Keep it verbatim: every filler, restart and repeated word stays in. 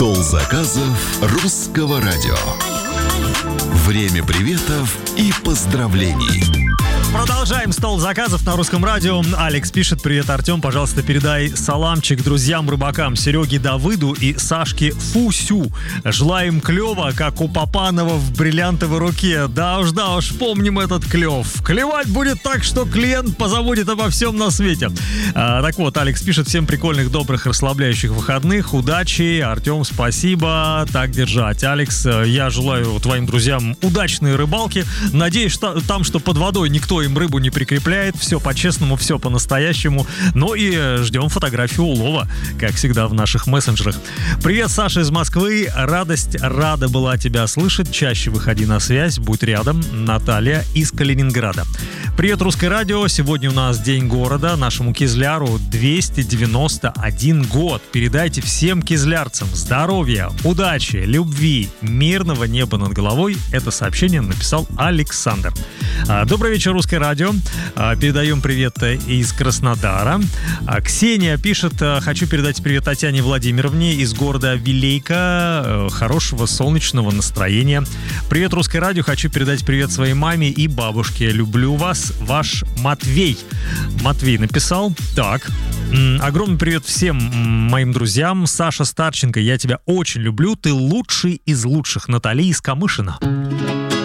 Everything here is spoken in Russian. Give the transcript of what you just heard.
Стол заказов Русского радио. Время приветов и поздравлений. Продолжаем стол заказов на Русском радио. Алекс пишет: привет, Артем, пожалуйста, передай саламчик друзьям-рыбакам Сереге Давыду и Сашке Фусю. Желаем клёва, как у Папанова в бриллиантовой руке. Да уж, да уж, помним этот клёв. Клевать будет так, что клиент позабудет обо всем на свете. А, так вот, Алекс пишет: всем прикольных, добрых, расслабляющих выходных. Удачи, Артем, спасибо. Так держать. Алекс, я желаю твоим друзьям удачной рыбалки. Надеюсь, что, там, что под водой никто им рыбу не прикрепляет. Все по-честному, все по-настоящему. Ну и ждем фотографию улова, как всегда в наших мессенджерах. Привет, Саша из Москвы. Радость, рада была тебя слышать. Чаще выходи на связь, будь рядом. Наталья из Калининграда. Привет, Русское радио. Сегодня у нас День города. Нашему кизляру двести девяносто один год. Передайте всем кизлярцам здоровья, удачи, любви, мирного неба над головой. Это сообщение написал Александр. Добрый вечер, Русское радио. Передаем привет из Краснодара. Ксения пишет: хочу передать привет Татьяне Владимировне из города Вилейка. Хорошего солнечного настроения. Привет, Русское радио. Хочу передать привет своей маме и бабушке. Люблю вас, ваш Матвей. Матвей написал. Так. Огромный привет всем моим друзьям. Саша Старченко, я тебя очень люблю. Ты лучший из лучших. Натали из Камышина.